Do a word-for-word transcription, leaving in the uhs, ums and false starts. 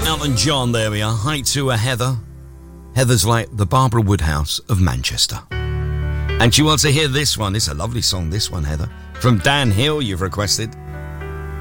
Elton John, there we are. Hi to a Heather. Heather's like the Barbara Woodhouse of Manchester. And she wants to hear this one. It's a lovely song, this one, Heather. From Dan Hill, you've requested.